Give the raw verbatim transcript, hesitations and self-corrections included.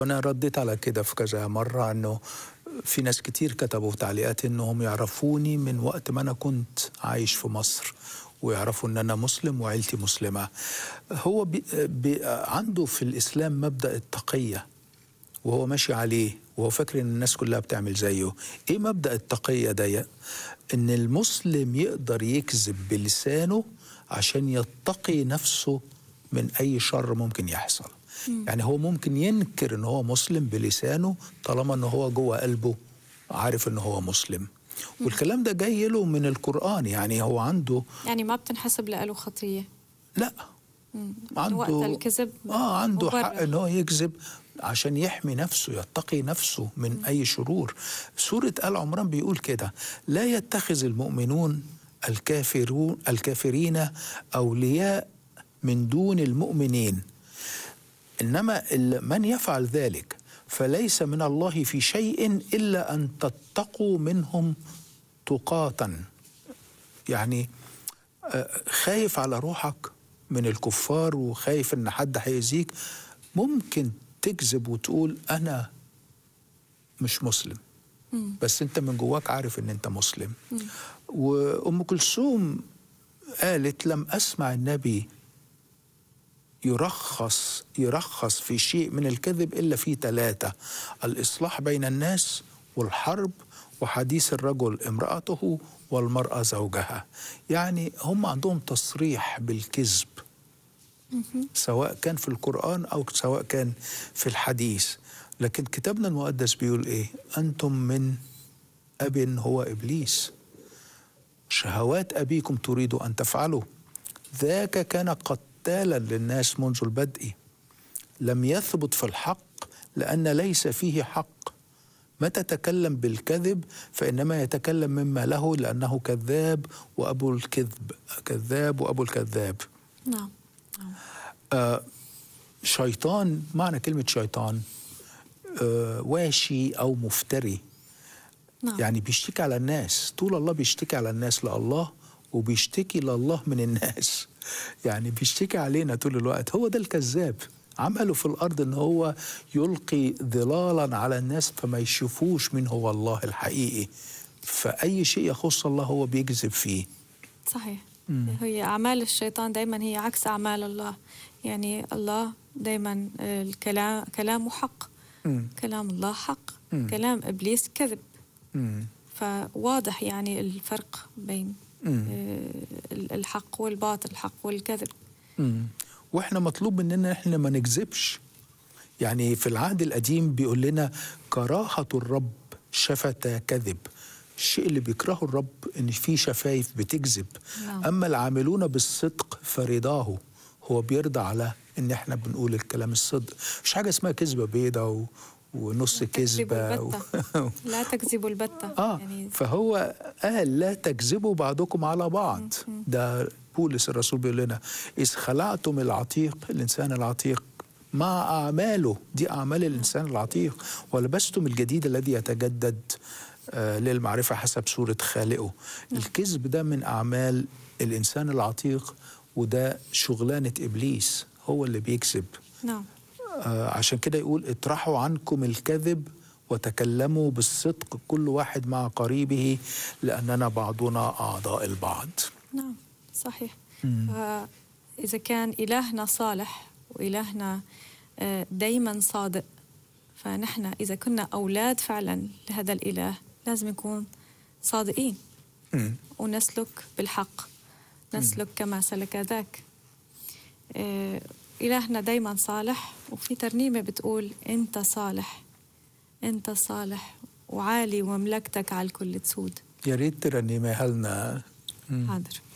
وأنا رديت على كده في كذا مرة، إنه في ناس كتير كتبوا تعليقات إنهم يعرفوني من وقت ما أنا كنت عايش في مصر، ويعرفوا إن أنا مسلم وعيلتي مسلمة. هو بي بي عنده في الإسلام مبدأ التقية، وهو ماشي عليه، وهو فاكر إن الناس كلها بتعمل زيه. إيه مبدأ التقية ده؟ إن المسلم يقدر يكذب بلسانه عشان يتقي نفسه من أي شر ممكن يحصل. مم. يعني هو ممكن ينكر إن هو مسلم بلسانه طالما إن هو جوه قلبه عارف إن هو مسلم. مم. والكلام ده جاي له من القرآن، يعني هو عنده يعني ما بتنحسب له خطية. لا مم. وقت عنده الكذب آه عنده حق مبرر. إن هو يكذب عشان يحمي نفسه، يتقي نفسه من مم. أي شرور. سورة آل عمران بيقول كده: لا يتخذ المؤمنون الكافرون الكافرين أولياء من دون المؤمنين، إنما من يفعل ذلك فليس من الله في شيء إلا أن تتقوا منهم تقاة. يعني خايف على روحك من الكفار وخايف إن حد هيأذيك، ممكن تكذب وتقول أنا مش مسلم، مم. بس أنت من جواك عارف إن أنت مسلم. مم. وأم كلثوم قالت: لم أسمع النبي يرخص يرخص في شيء من الكذب إلا في ثلاثة: الإصلاح بين الناس، والحرب، وحديث الرجل امرأته، والمرأة زوجها. يعني هم عندهم تصريح بالكذب، سواء كان في القرآن أو سواء كان في الحديث. لكن كتابنا المقدس بيقول إيه؟ أنتم من أب هو إبليس، شهوات أبيكم تريدوا أن تفعلوا، ذاك كان قتالا للناس منذ البدء، لم يثبت في الحق لأن ليس فيه حق. متى تكلم بالكذب فإنما يتكلم مما له، لأنه كذاب وأبو الكذب، كذاب وأبو الكذاب. نعم. آه شيطان، معنى كلمة شيطان آه واشي أو مفتري. نعم. يعني بيشتكي على الناس طول الله، بيشتكي على الناس لله، وبيشتكي لله من الناس. يعني بيشتكي علينا طول الوقت. هو ده الكذاب، عمله في الأرض إن هو يلقي ظلالا على الناس فما يشوفوش من هو الله الحقيقي، فأي شيء يخص الله هو بيكذب فيه. صحيح. مم. هي أعمال الشيطان دايما هي عكس أعمال الله. يعني الله دايما الكلام كلامه حق. مم. كلام الله حق. مم. كلام إبليس كذب. مم. فواضح يعني الفرق بين مم. الحق والباطل، الحق والكذب. مم. واحنا مطلوب مننا احنا ما نكذبش. يعني في العهد القديم بيقول لنا: كراهة الرب شفتا كذب. الشيء اللي بيكرهه الرب ان في شفايف بتكذب. نعم. اما العاملون بالصدق فرضاه، هو بيرضى على ان احنا بنقول الكلام الصدق. مش حاجه اسمها كذبه بيضه و... ونص كذبه و... لا تكذبوا البتة. اه يعني فهو قال: لا تكذبوا بعضكم على بعض. ده بولس الرسول بيقول لنا: إذ خلعتم العتيق، الإنسان العتيق مع أعماله، دي أعمال الإنسان العتيق، ولبستم الجديد الذي يتجدد آه للمعرفة حسب صورة خالقه. الكذب ده من أعمال الإنسان العتيق، وده شغلانة إبليس، هو اللي بيكذب. نعم. آه عشان كده يقول: اطرحوا عنكم الكذب وتكلموا بالصدق كل واحد مع قريبه، لأننا بعضنا أعضاء البعض. نعم صحيح. إذا كان إلهنا صالح وإلهنا دايما صادق، فنحن إذا كنا أولاد فعلا لهذا الإله لازم نكون صادقين مم. ونسلك بالحق، نسلك مم. كما سلك ذاك. إلهنا دايما صالح، وفي ترنيمة بتقول: أنت صالح، أنت صالح وعالي ومملكتك على الكل تسود. يا ريت ترنميها لنا. حاضر.